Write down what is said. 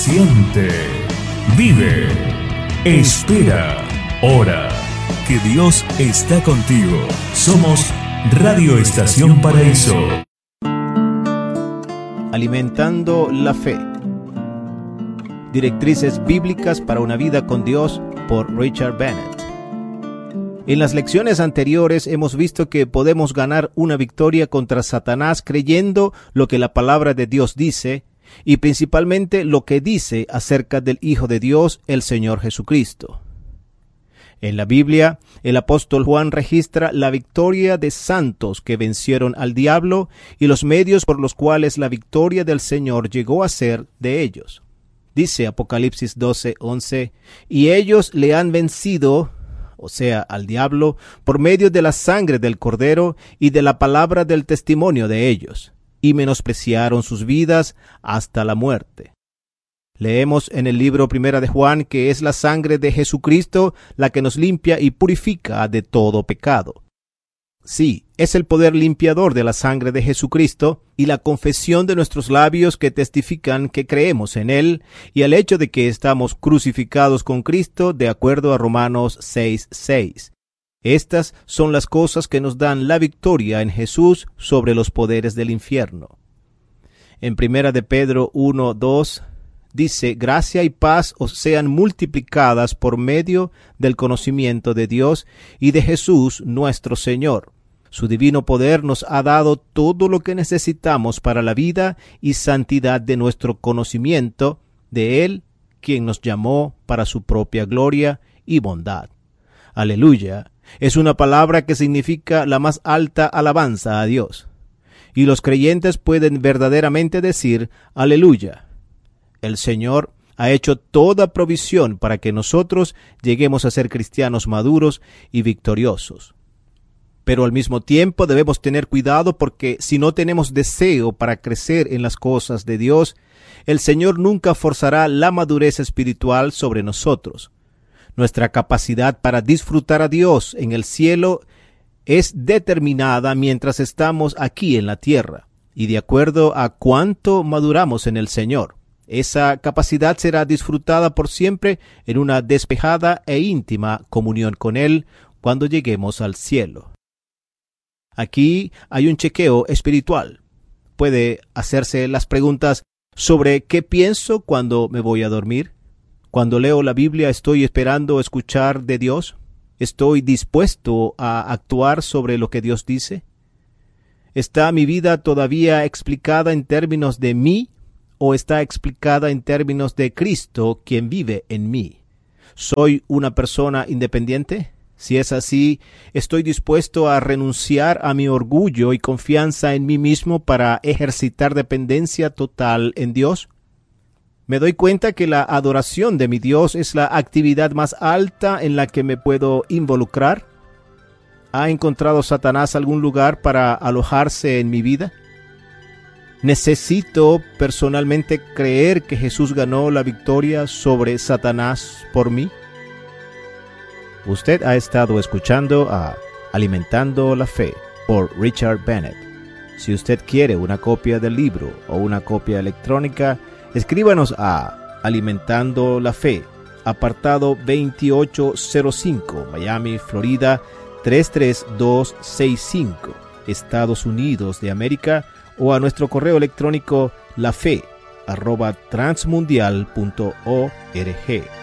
Siente, vive, espera, ora, que Dios está contigo. Somos Radio Estación Paraíso. Alimentando la fe. Directrices bíblicas para una vida con Dios, por Richard Bennett. En las lecciones anteriores hemos visto que podemos ganar una victoria contra Satanás creyendo lo que la palabra de Dios dice, y principalmente lo que dice acerca del Hijo de Dios, el Señor Jesucristo. En la Biblia, el apóstol Juan registra la victoria de santos que vencieron al diablo y los medios por los cuales la victoria del Señor llegó a ser de ellos. Dice Apocalipsis 12:11, y ellos le han vencido, o sea, al diablo, por medio de la sangre del Cordero y de la palabra del testimonio de ellos, y menospreciaron sus vidas hasta la muerte. Leemos en el libro Primera de Juan que es la sangre de Jesucristo la que nos limpia y purifica de todo pecado. Sí, es el poder limpiador de la sangre de Jesucristo y la confesión de nuestros labios que testifican que creemos en Él y al hecho de que estamos crucificados con Cristo de acuerdo a Romanos 6:6. Estas son las cosas que nos dan la victoria en Jesús sobre los poderes del infierno. En Primera de Pedro 1:2 dice, gracia y paz os sean multiplicadas por medio del conocimiento de Dios y de Jesús nuestro Señor. Su divino poder nos ha dado todo lo que necesitamos para la vida y santidad de nuestro conocimiento de Él, quien nos llamó para su propia gloria y bondad. Aleluya. Es una palabra que significa la más alta alabanza a Dios. Y los creyentes pueden verdaderamente decir, aleluya. El Señor ha hecho toda provisión para que nosotros lleguemos a ser cristianos maduros y victoriosos. Pero al mismo tiempo debemos tener cuidado porque si no tenemos deseo para crecer en las cosas de Dios, el Señor nunca forzará la madurez espiritual sobre nosotros. Nuestra capacidad para disfrutar a Dios en el cielo es determinada mientras estamos aquí en la tierra y de acuerdo a cuánto maduramos en el Señor. Esa capacidad será disfrutada por siempre en una despejada e íntima comunión con Él cuando lleguemos al cielo. Aquí hay un chequeo espiritual. Puede hacerse las preguntas sobre qué pienso cuando me voy a dormir. Cuando leo la Biblia, ¿estoy esperando escuchar de Dios? ¿Estoy dispuesto a actuar sobre lo que Dios dice? ¿Está mi vida todavía explicada en términos de mí o está explicada en términos de Cristo, quien vive en mí? ¿Soy una persona independiente? Si es así, ¿estoy dispuesto a renunciar a mi orgullo y confianza en mí mismo para ejercitar dependencia total en Dios? Me doy cuenta que la adoración de mi Dios es la actividad más alta en la que me puedo involucrar. ¿Ha encontrado Satanás algún lugar para alojarse en mi vida? ¿Necesito personalmente creer que Jesús ganó la victoria sobre Satanás por mí? Usted ha estado escuchando a Alimentando la Fe por Richard Bennett. Si usted quiere una copia del libro o una copia electrónica, escríbanos a Alimentando la Fe, apartado 2805, Miami, Florida 33265, Estados Unidos de América, o a nuestro correo electrónico lafe@transmundial.org.